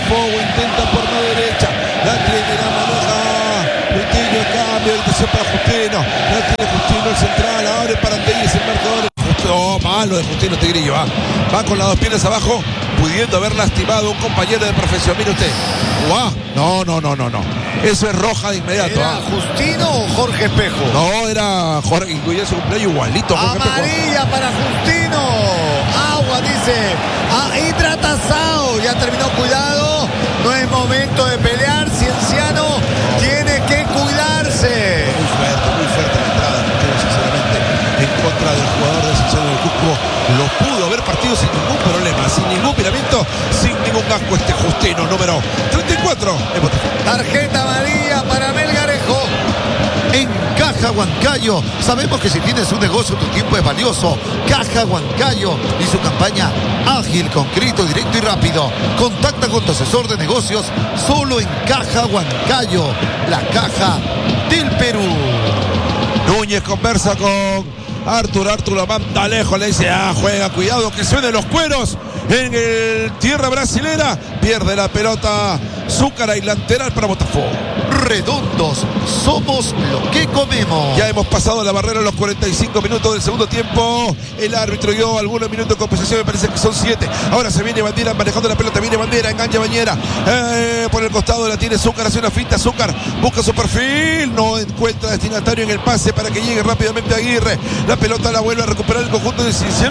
Botafogo intenta por la derecha. La tiene, la maneja Coutinho, cambio, orientación para Justino. La tiene Justino, el central, abre para Telles, el marcador. Oh, malo de Justino Tigrillo, va con las dos piernas abajo, pudiendo haber lastimado a un compañero de profesión. Mire usted. No. Eso es roja de inmediato. ¿Era Justino o Jorge Espejo? No, era Jorge, incluía su cumpleaños igualito. Jorge amarilla Espejo. para Justino. Agua, dice. Hidratazao. Ya terminó, cuidado. No es momento de pelear. Cienciano tiene que cuidarse. Muy fuerte la entrada, sinceramente, en contra del jugador de Cienciano del Cusco. Lo pudo haber partido sin ningún problema, sin ningún miramiento, sin ningún asco este Justino, número 34 en Botafogo. Tarjeta amarilla para Melgarejo. En Caja Huancayo, sabemos que si tienes un negocio tu tiempo es valioso. Caja Huancayo y su campaña ágil, concreto, directo y rápido. Contacta con tu asesor de negocios solo en Caja Huancayo, la caja del Perú. Núñez conversa con Arthur la manda lejos, le dice, juega, cuidado que suenen los cueros en el tierra brasilera. Pierde la pelota Zúcara y lateral para Botafogo. Redondos, somos lo que comemos. Ya hemos pasado la barrera en los 45 minutos del segundo tiempo. El árbitro dio algunos minutos de compensación, me parece que son 7. Ahora se viene Bandiera manejando la pelota, viene Bandiera, engancha Bañera. Por el costado la tiene Zúcar, hace una finta. Zúcar busca su perfil, no encuentra destinatario en el pase para que llegue rápidamente Aguirre. La pelota la vuelve a recuperar el conjunto de Cienciano.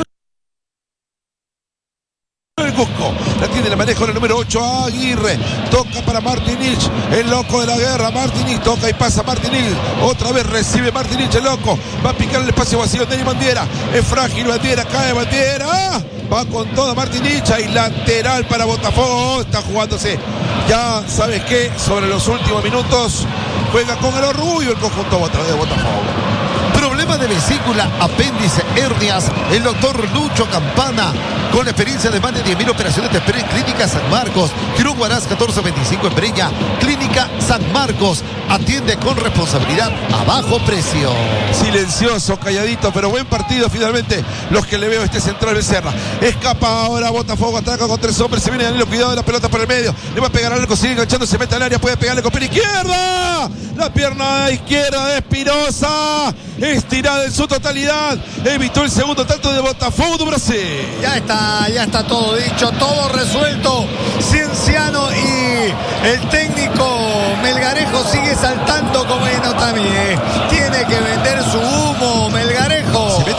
El Cusco, la tiene, la maneja el número 8 Aguirre, toca para Martinich, el loco de la guerra. Martinich toca y pasa Martinich, otra vez recibe Martinich, el loco, va a picar el espacio vacío. Denis Bandiera, es frágil Bandiera, cae Bandiera, va con toda Martinich y lateral para Botafogo. Está jugándose, ya sabes qué, sobre los últimos minutos, juega con el orgullo el conjunto de Botafogo. Problema de vesícula, apéndice, hernias. El doctor Lucho Campana, con experiencia de más de 10.000 operaciones, te espera en Clínica San Marcos. Quirón Huaraz 1425 en Breña. Clínica San Marcos. Atiende con responsabilidad a bajo precio. Silencioso, calladito, pero buen partido finalmente. Los que le veo este central Becerra. Escapa ahora Botafogo, ataca con 3 hombres. Se viene Danilo, cuidado de la pelota por el medio. Le va a pegar al arco, sigue enganchando, se mete al área, puede pegarle con pierna izquierda. La pierna izquierda de Espinosa, estirada en su totalidad, evitó el segundo tanto de Botafogo de Brasil. Ya está todo dicho, todo resuelto. Cienciano y el técnico Melgarejo sigue saltando como en Otami. Tiene que vender su humo, Melgarejo. Se mete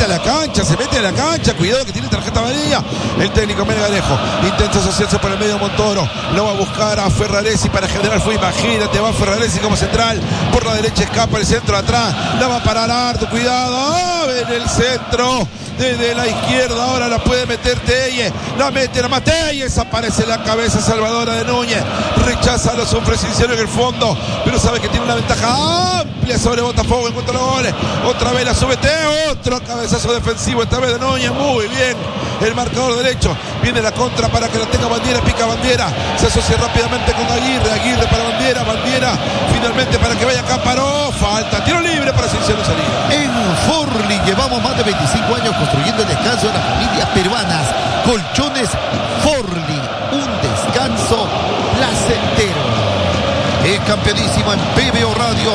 a la cancha, cuidado que tiene tarjeta amarilla. El técnico Melgarejo intenta asociarse por el medio Montoro, lo va a buscar a Ferraresi para generar fue, imagínate, va Ferraresi como central, por la derecha escapa el centro atrás, la va a parar Arto, cuidado, en el centro, desde la izquierda, ahora la puede meter Telles, la mete, la mata Telles, aparece la cabeza salvadora de Núñez, rechaza a los hombres sinceros en el fondo, pero sabe que tiene una ventaja amplia sobre Botafogo en cuanto a los goles. Otra vez la sube Telles, otro cabezazo defensivo, esta vez de Núñez, muy bien, el marcador derecho, viene la contra para que la tenga Bandiera, pica Bandiera, se asocia rápidamente con Aguirre para Bandiera, finalmente para que vaya Camparó, falta, tiro libre para Cienciano salida. En Forli llevamos más de 25 años construyendo el descanso de las familias peruanas. Colchones Forli, un descanso placentero. Es campeonísimo en PBO Radio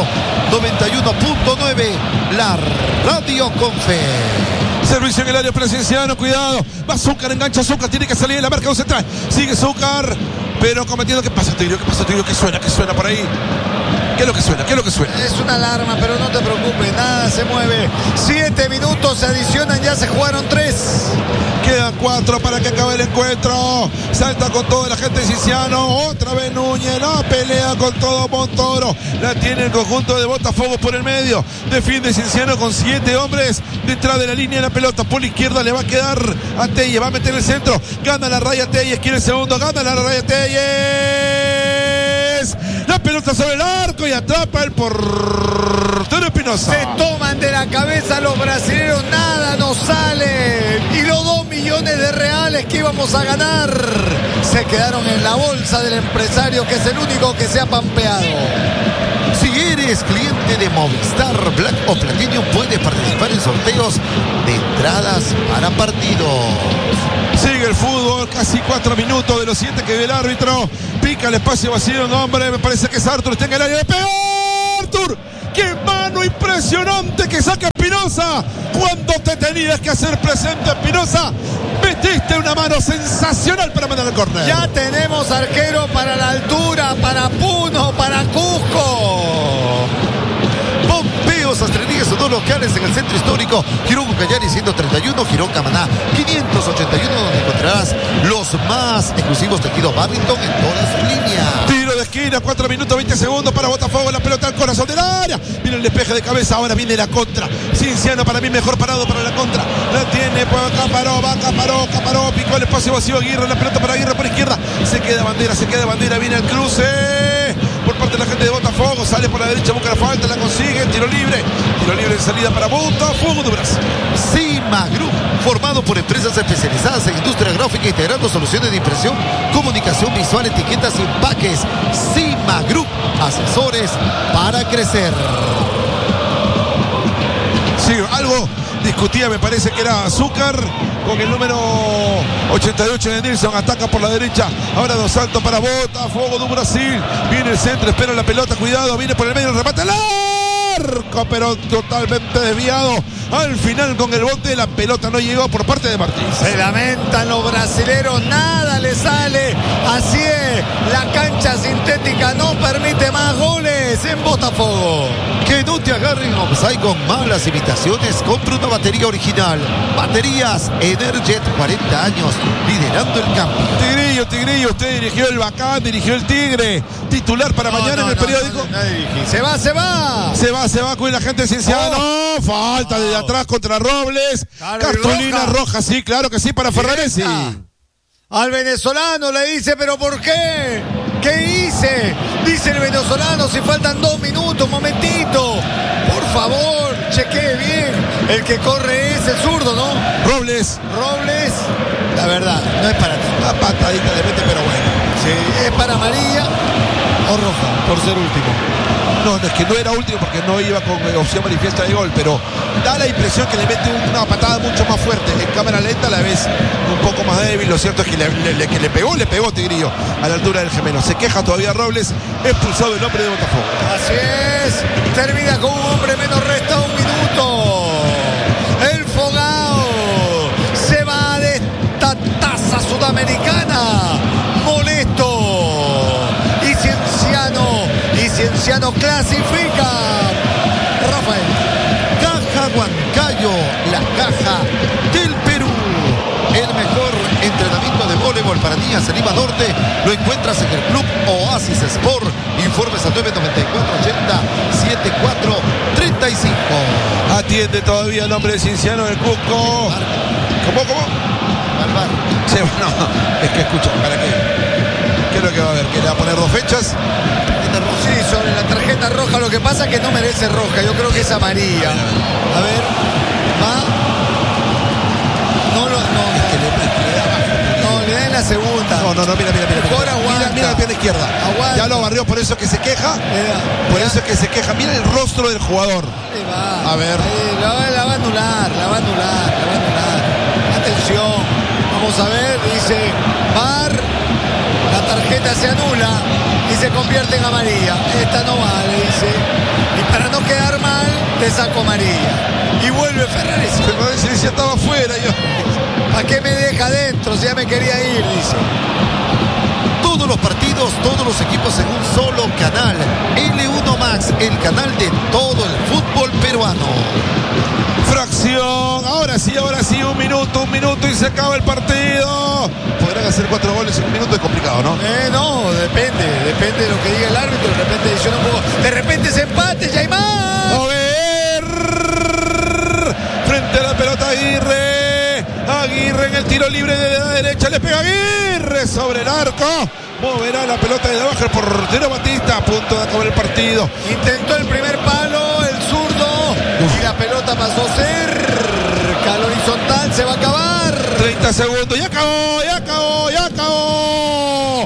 91.9, la radio con fe. Servicio en el área para Cienciano, cuidado, va Zúcar, engancha Zúcar, tiene que salir de la marca de central, sigue Zúcar, pero cometiendo, ¿qué pasa, Tigrillo? ¿Qué suena por ahí? ¿Qué es lo que suena? Es una alarma, pero no te preocupes, nada se mueve. 7 minutos se adicionan, ya se jugaron 3. Quedan 4 para que acabe el encuentro. Salta con toda la gente de Cienciano. Otra vez Núñez, la pelea con todo Montoro. La tiene el conjunto de Botafogo por el medio. Defiende Cienciano con 7 hombres detrás de la línea de la pelota. Por la izquierda le va a quedar a Telles. Va a meter el centro. Gana la raya Telles. Quiere el segundo. Gana la raya Telles. La pelota sobre el arco y atrapa el portero Espinosa. Se toman de la cabeza los brasileños, nada nos sale. Y los 2 millones de reales que íbamos a ganar se quedaron en la bolsa del empresario, que es el único que se ha pampeado. Si eres cliente de Movistar Black o Platinum, puedes participar en sorteos de entradas para partidos. Sigue el fútbol, casi 4 minutos de los 7 que ve el árbitro. Pica el espacio vacío, un hombre, me parece que es Arthur, está en el área de pegó. Arthur, qué mano impresionante que saca Espinosa. Cuando te tenías que hacer presente, Espinosa, metiste una mano sensacional para mandar el córner. Ya tenemos arquero para la altura, para Puno, para Cusco. Bombeos Astrerías son 2 locales en el centro histórico. Girón Ucayali 131, Girón Camaná 581, donde encontrarás los más exclusivos tejidos Babington en toda su línea. Tiro de esquina, 4 minutos 20 segundos para Botafogo, la pelota al corazón del área. Viene el despeje de cabeza, ahora viene la contra. Cienciano para mí mejor parado para la contra. La tiene, pues Caparó, picó el espacio vacío Aguirre, la pelota para Aguirre por izquierda. Se queda bandera, viene el cruce por parte de la gente de Botafogo, sale por la derecha, busca la falta, la consigue, tiro libre de salida para Botafogo de Brasil. Cima Group, formado por empresas especializadas en industria gráfica, integrando soluciones de impresión, comunicación visual, etiquetas y empaques. Cima Group, asesores para crecer. Sí, algo discutía, me parece que era Azúcar con el número 88 de Nilsson, ataca por la derecha, ahora Dos Santos para Botafogo do Brasil, viene el centro, espera la pelota, cuidado, viene por el medio, remate al arco, pero totalmente desviado, al final con el bote, la pelota no llegó por parte de Martins. Se lamentan los brasileros, nada le sale, así es, la cancha sintética no permite más goles en Botafogo. Que no te agarren offside con malas imitaciones. Compra una batería original. Baterías Energet, 40 años, liderando el campo. Tigrillo, usted dirigió el Bacán, dirigió el Tigre. Titular para mañana en el periódico. No dirigí. Se va con la gente de Cienciano. Falta desde atrás contra Robles. Claro, Cartulina roja, sí, claro que sí, para Ferraresi. Al venezolano le dice, ¿pero por qué? ¿Qué hice? Dice el venezolano, si faltan 2 minutos, momentito. Por favor, chequee bien. El que corre es el zurdo, ¿no? Robles, la verdad, no es para ti. una patadita le mete, pero bueno. Sí, es para amarilla o roja, por ser último. No, es que no era último porque no iba con opción manifiesta de gol, pero da la impresión que le mete una patada mucho más fuerte. En cámara lenta la ves un poco más débil. Lo cierto es que le pegó Tigrillo a la altura del gemelo. Se queja todavía Robles, expulsado el hombre de Botafogo. Así es, termina con un hombre menos, resta 1 minuto. El Fogao se va de esta taza sudamericana molesto. Cienciano clasifica. Rafael. Caja Huancayo, la caja del Perú. El mejor entrenamiento de voleibol para niñas en Lima Norte lo encuentras en el Club Oasis Sport. Informes al 994-80-74-35. Atiende todavía el hombre de Cienciano del Cusco. ¿Cómo? Alvar. Sí, no, es que escucha, ¿para qué? ¿Qué es lo que va a haber? ¿Que le va a poner 2 fechas? Sí, sobre la tarjeta roja, lo que pasa es que no merece roja, yo creo que es amarilla. A ver, va. No, le da en la segunda. No, mira. Mejor aguanta. Mira la pierna izquierda. Aguanta. Ya lo barrió, por eso es que se queja. Mira el rostro del jugador. Ahí va. A ver. La va a anular. Atención. Vamos a ver, dice VAR. La tarjeta se anula y se convierte en amarilla. Esta no vale, dice. Y para no quedar mal, te saco amarilla. Y vuelve Ferraresi. Ferraresi ya estaba afuera. ¿Para qué me deja adentro si ya me quería ir? Dice. Todos los partidos, todos los equipos en un solo canal. L1 Max, el canal de todo el fútbol peruano. Fracción. Ahora sí, 1 minuto y se acaba el partido. Podrán hacer 4 goles en 1 minuto, es complicado, ¿no? No, depende de lo que diga el árbitro. De repente adiciona un poco. De repente ese empate, ya hay más. A ver. Frente a la pelota Aguirre en el tiro libre de la derecha. Le pega Aguirre sobre el arco. Moverá la pelota de abajo el portero Batista. A punto de acabar el partido. Intentó el primer palo, el zurdo. Y la pelota pasó cerca al horizontal. Se va a acabar. 30 segundos. Ya acabó.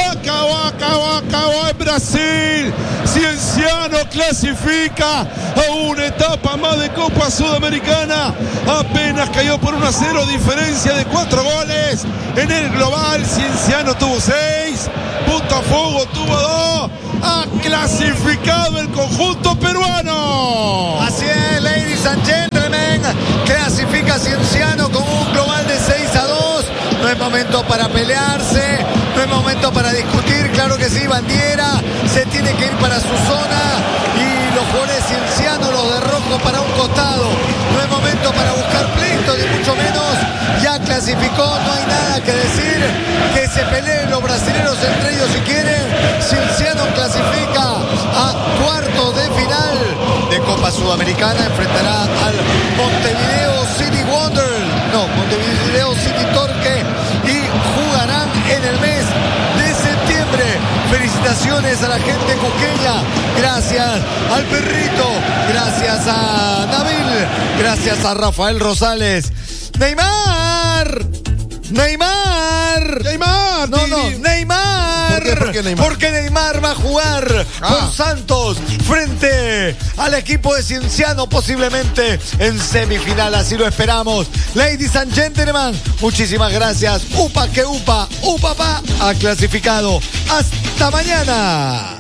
Acabó en Brasil. Cienciano clasifica a una etapa más de Copa Sudamericana. Apenas cayó por 1-0, diferencia de 4 goles. En el global, Cienciano tuvo 6, Botafogo tuvo 2. Ha clasificado el conjunto peruano. Así es, ladies and gentlemen. Clasifica Cienciano con un global de 6-2. No es momento para pelearse, no es momento para discutir. Claro que sí, Bandiera se tiene que ir para su zona y los jugadores ciencianos, los de rojo, para un costado. No es momento para buscar pleito, ni mucho menos. Ya clasificó, no hay nada que decir. Que se peleen los brasileños entre ellos si quieren. Cienciano clasifica a cuartos de final de Copa Sudamericana. Enfrentará al Montevideo City Wonder. No, Montevideo City Torque. Y jugarán en el mes de septiembre. Felicitaciones a la gente cusqueña. Gracias al Perrito. Gracias a Nabil. Gracias a Rafael Rosales. Neymar. Neymar. ¿Por qué Neymar? Porque Neymar va a jugar con Santos frente al equipo de Cienciano, posiblemente en semifinal. Así lo esperamos. Ladies and gentlemen, muchísimas gracias. Upa que upa, upapá ha clasificado. Hasta mañana.